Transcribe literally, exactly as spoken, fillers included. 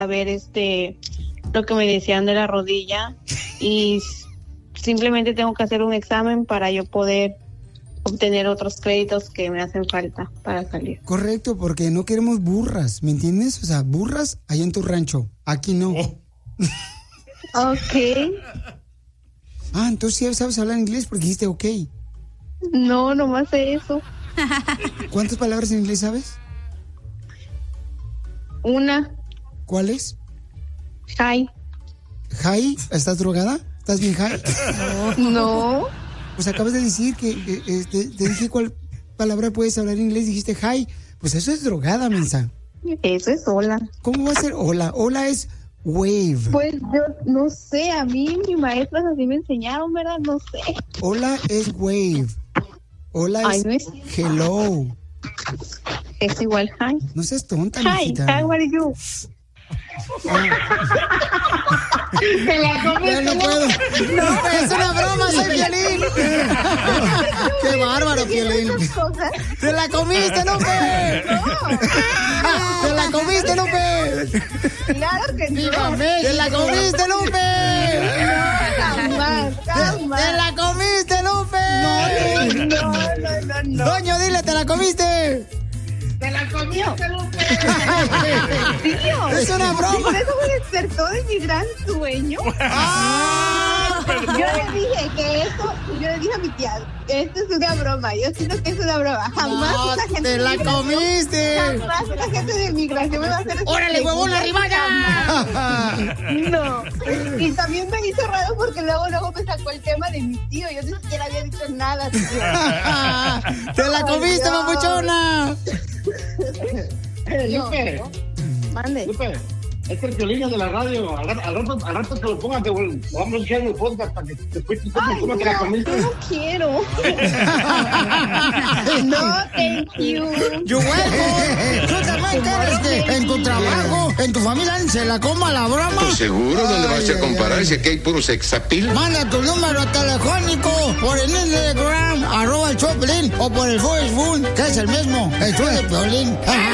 ver este lo que me decían de la rodilla y simplemente tengo que hacer un examen para yo poder obtener otros créditos que me hacen falta para salir. Correcto, porque no queremos burras, ¿me entiendes? O sea, burras allá en tu rancho, aquí no. Ok. Ah, entonces sí sabes hablar inglés porque dijiste ok. No, nomás sé eso. ¿Cuántas palabras en inglés sabes? Una. ¿Cuáles? Hi. ¿Hi? ¿Estás drogada? ¿Estás bien high? No. Pues acabas de decir que eh, eh, te, te dije cuál palabra puedes hablar en inglés, dijiste hi. Pues eso es drogada, mensa. Eso es hola. ¿Cómo va a ser hola? Hola es wave. Pues yo no sé, a mí mis maestras así me enseñaron, ¿verdad? No sé. Hola es wave. Hola Ay, es, no es hello. Es igual hi. No seas tonta, Hi, mijita. how are you? ¡Te la comiste! Ya no puedo. No, es una broma, soy Piolín. Qué bárbaro, Piolín. ¡Te la comiste, Lupe! No. ¡Te la comiste, Lupe! Claro que no. ¡Te la comiste, Lupe! No, jamás, jamás. ¡Te la comiste, Lupe! No, no, no, no, no. Doño, dile, ¿te la comiste? ¡Te la comiste, Lupe! Tío, es una broma. Por eso me despertó de mi gran sueño. ¡Ah! Yo le dije que eso, yo le dije a mi tía, esto es una broma, yo siento que es una broma. Jamás No, esa gente te la de comiste. Jamás esa gente de migración me va a hacer... ¡Órale, huevón, arriba ya! No. Y también me hizo raro porque luego, luego me sacó el tema de mi tío. Yo ni siquiera había dicho nada, tío. ¡Te la comiste, Ay, papuchona! Eh, Lupe. No. Mande. Lupe. Este es el Piolín de la radio. Al rato, al rato, al rato te lo pongas, te vol- vamos a echar el podcast para que después tú Ay, cómo te la no, comiste. no quiero. No, thank you. Yo welcome. Tú también quieres que en tu trabajo, en tu familia, se la coma la broma. Pues seguro, ¿dónde Ay, vas a ay, comparar ay. si aquí hay puro sexapil? Manda tu número telefónico por el Instagram, arroba el Choplin, o por el Facebook, que es el mismo, el show de Piolín.